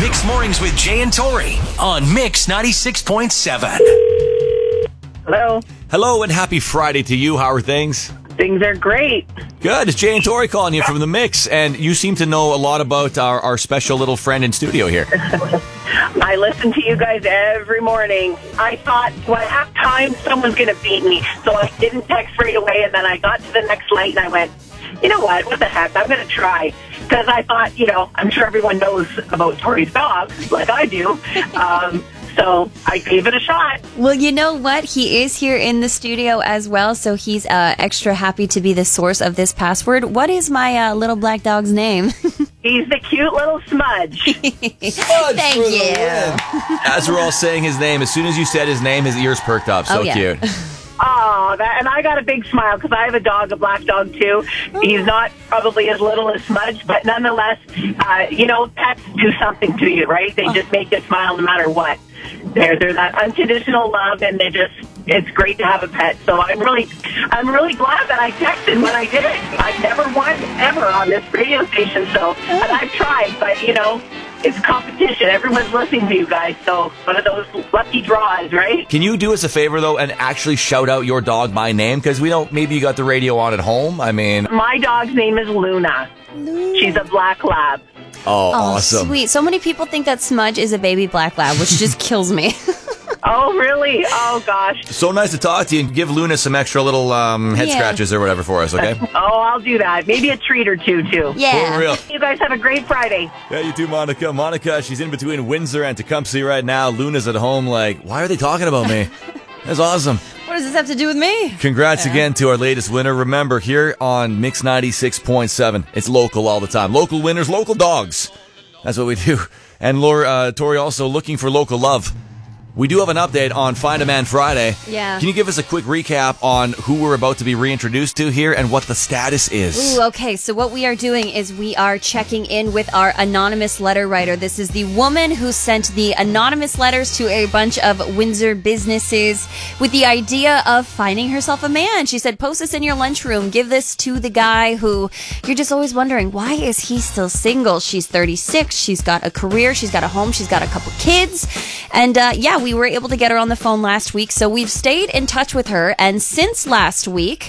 Mixed Mornings with Jay and Tori on Mix 96.7. Hello. Hello and happy Friday to you. How are things? Things are great. Good. It's Jay and Tori calling you from the Mix, and you seem to know a lot about our special little friend in studio here. I listen to you guys every morning. I thought, well, at halftime, someone's going to beat me, so I didn't text right away, and then I got to the next light, and I went, you know what the heck, I'm going to try. Because I thought, I'm sure everyone knows about Tori's dog, like I do. So I gave it a shot. Well, you know what? He is here in the studio as well, so he's extra happy to be the source of this password. What is my little black dog's name? He's the cute little Smudge. Thank you. As we're all saying his name, as soon as you said his name, his ears perked up. So cute. Oh, and I got a big smile because I have a black dog too. He's not probably as little as Smudge, but nonetheless, pets do something to you, right? They just make you smile no matter what. They're that unconditional love, and it's great to have a pet. So I'm really glad that I texted when I did it. I've never won ever on this radio station, and I've tried, but it's competition. Everyone's listening to you guys, so one of those lucky draws, right? Can you do us a favor, though, and actually shout out your dog by name? Because we don't, maybe you got the radio on at home. I mean... My dog's name is Luna. She's a black lab. Oh, awesome. Sweet. So many people think that Smudge is a baby black lab, which just kills me. Oh, really? Oh, gosh. So nice to talk to you, and give Luna some extra little head scratches or whatever for us, okay? Oh, I'll do that. Maybe a treat or two, too. Yeah. For real. You guys have a great Friday. Yeah, you too, Monica. Monica, she's in between Windsor and Tecumseh right now. Luna's at home like, why are they talking about me? That's awesome. What does this have to do with me? Congrats again to our latest winner. Remember, here on Mix 96.7, it's local all the time. Local winners, local dogs. That's what we do. And Tori also looking for local love. We do have an update on Find a Man Friday. Yeah. Can you give us a quick recap on who we're about to be reintroduced to here and what the status is? Ooh, okay. So what we are doing is we are checking in with our anonymous letter writer. This is the woman who sent the anonymous letters to a bunch of Windsor businesses with the idea of finding herself a man. She said, post this in your lunchroom. Give this to the guy who you're just always wondering, why is he still single? She's 36. She's got a career. She's got a home. She's got a couple kids. And we were able to get her on the phone last week, so we've stayed in touch with her. And since last week,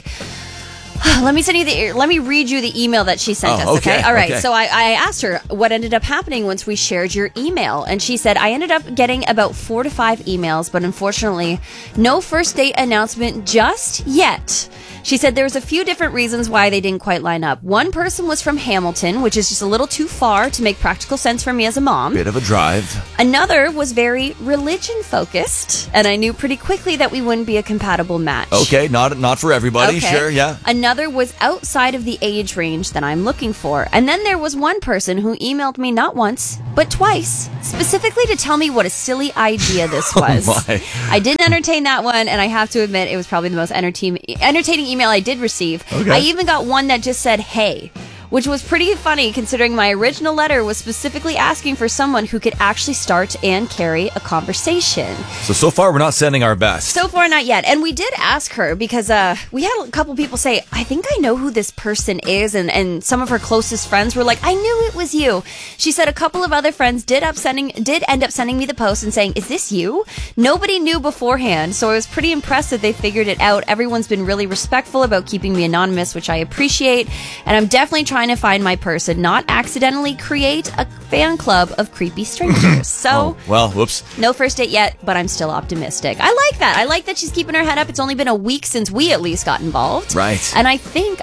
let me read you the email that she sent us. Okay. All right. Okay. So I asked her what ended up happening once we shared your email, and she said, I ended up getting about 4 to 5 emails, but unfortunately, no first date announcement just yet. She said there was a few different reasons why they didn't quite line up. One person was from Hamilton, which is just a little too far to make practical sense for me as a mom. Bit of a drive. Another was very religion-focused, and I knew pretty quickly that we wouldn't be a compatible match. Okay, not for everybody, sure, yeah. Another was outside of the age range that I'm looking for. And then there was one person who emailed me not once, but twice, specifically to tell me what a silly idea this was. Oh my. I didn't entertain that one, and I have to admit it was probably the most entertaining email I did receive. Okay. I even got one that just said, hey, which was pretty funny considering my original letter was specifically asking for someone who could actually start and carry a conversation. So far we're not sending our best. So far not yet. And we did ask her because we had a couple people say, I think I know who this person is, and some of her closest friends were like, I knew it was you. She said a couple of other friends did end up sending me the post and saying, is this you? Nobody knew beforehand, so I was pretty impressed that they figured it out. Everyone's been really respectful about keeping me anonymous, which I appreciate, and I'm definitely trying to find my person, not accidentally create a fan club of creepy strangers. So, whoops. No first date yet, but I'm still optimistic. I like that. I like that she's keeping her head up. It's only been a week since we at least got involved. Right. And I think,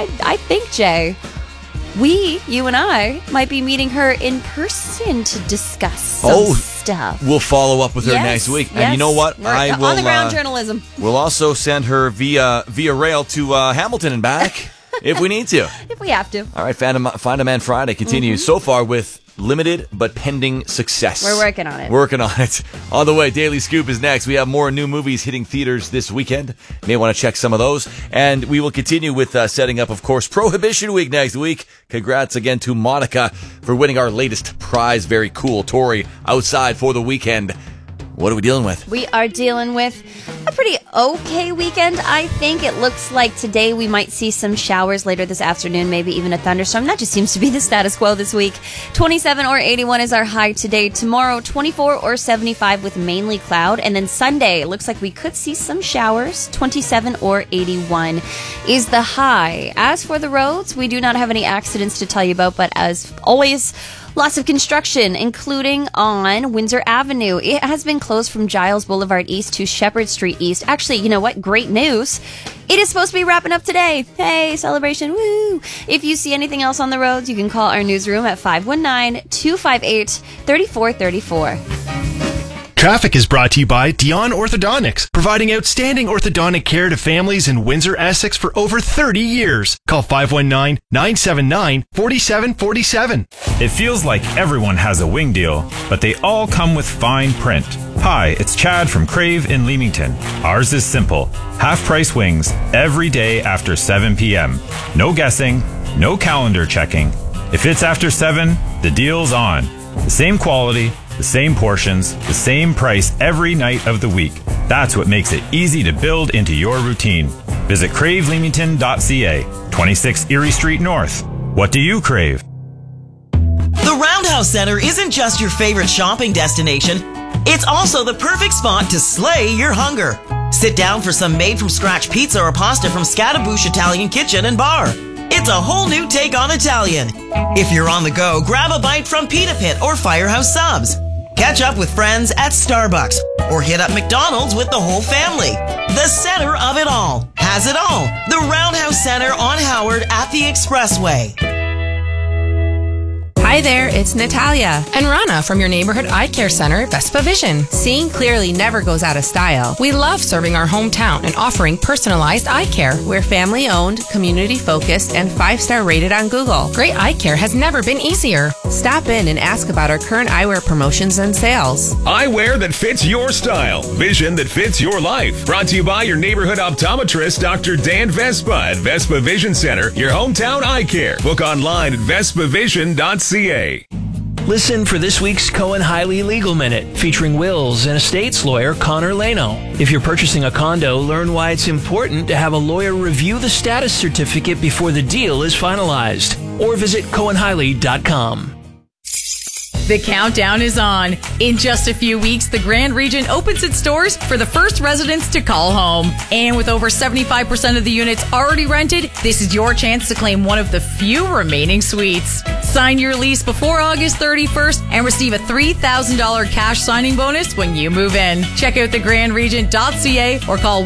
Jay, you and I might be meeting her in person to discuss some stuff. We'll follow up with her next week. And you know what? I will, on the ground journalism. We'll also send her via rail to Hamilton and back. If we need to. If we have to. All right, Find a Man Friday continues so far with limited but pending success. We're working on it. Working on it. On the way, Daily Scoop is next. We have more new movies hitting theaters this weekend. You may want to check some of those. And we will continue with setting up, of course, Prohibition Week next week. Congrats again to Monica for winning our latest prize. Very cool. Tori, outside for the weekend. What are we dealing with? We are dealing with a pretty okay weekend, I think. It looks like today we might see some showers later this afternoon, maybe even a thunderstorm. That just seems to be the status quo this week. 27 or 81 is our high today. Tomorrow, 24 or 75 with mainly cloud. And then Sunday, it looks like we could see some showers. 27 or 81 is the high. As for the roads, we do not have any accidents to tell you about, but as always, lots of construction, including on Windsor Avenue. It has been closed from Giles Boulevard East to Shepherd Street East. Actually, you know what? Great news. It is supposed to be wrapping up today. Hey, celebration. Woo! If you see anything else on the roads, you can call our newsroom at 519-258-3434. Traffic is brought to you by Dion Orthodontics, providing outstanding orthodontic care to families in Windsor, Essex for over 30 years. Call 519-979-4747. It feels like everyone has a wing deal, but they all come with fine print. Hi, it's Chad from Crave in Leamington. Ours is simple. Half-price wings every day after 7 p.m. No guessing, no calendar checking. If it's after 7, the deal's on. The same quality, the same portions, the same price every night of the week. That's what makes it easy to build into your routine. Visit craveleamington.ca, 26 Erie Street North. What do you crave? The Roundhouse Center isn't just your favorite shopping destination. It's also the perfect spot to slay your hunger. Sit down for some made-from-scratch pizza or pasta from Scattaboosh Italian Kitchen and Bar. It's a whole new take on Italian. If you're on the go, grab a bite from Pita Pit or Firehouse Subs. Catch up with friends at Starbucks or hit up McDonald's with the whole family. The center of it all has it all. The Roundhouse Center on Howard at the Expressway. Hi there, it's Natalia and Rana from your neighborhood eye care center, Vespa Vision. Seeing clearly never goes out of style. We love serving our hometown and offering personalized eye care. We're family owned, community focused, and 5-star rated on Google. Great eye care has never been easier. Stop in and ask about our current eyewear promotions and sales. Eyewear that fits your style. Vision that fits your life. Brought to you by your neighborhood optometrist, Dr. Dan Vespa at Vespa Vision Center, your hometown eye care. Book online at vespavision.ca. Listen for this week's Cohen Hiley Legal Minute, featuring wills and estates lawyer Connor Leno. If you're purchasing a condo, learn why it's important to have a lawyer review the status certificate before the deal is finalized. Or visit CohenHiley.com. The countdown is on. In just a few weeks, the Grand Regent opens its doors for the first residents to call home. And with over 75% of the units already rented, this is your chance to claim one of the few remaining suites. Sign your lease before August 31st and receive a $3,000 cash signing bonus when you move in. Check out thegrandregent.ca or call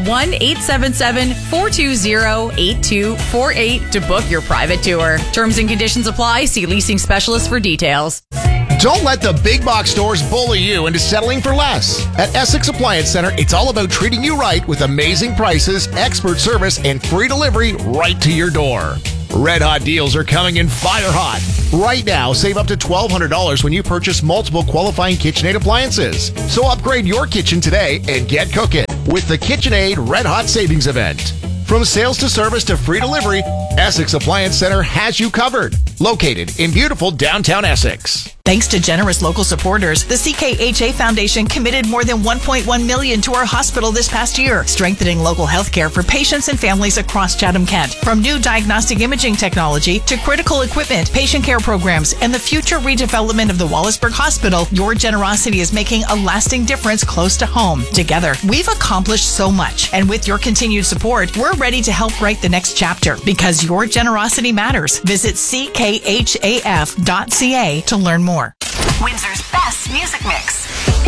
1-877-420-8248 to book your private tour. Terms and conditions apply. See leasing specialist for details. Don't let the big box stores bully you into settling for less. At Essex Appliance Center, it's all about treating you right with amazing prices, expert service, and free delivery right to your door. Red hot deals are coming in fire hot. Right now, save up to $1,200 when you purchase multiple qualifying KitchenAid appliances. So upgrade your kitchen today and get cooking with the KitchenAid Red Hot Savings Event. From sales to service to free delivery, Essex Appliance Center has you covered. Located in beautiful downtown Essex. Thanks to generous local supporters, the CKHA Foundation committed more than $1.1 million to our hospital this past year, strengthening local health care for patients and families across Chatham-Kent. From new diagnostic imaging technology to critical equipment, patient care programs, and the future redevelopment of the Wallaceburg Hospital, your generosity is making a lasting difference close to home. Together, we've accomplished so much, and with your continued support, we're ready to help write the next chapter because your generosity matters. Visit ckhaf.ca to learn more. Windsor's best music.